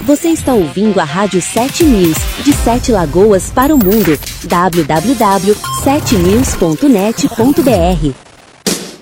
Você está ouvindo a Rádio 7 News, de 7 Lagoas para o mundo. www.7news.net.br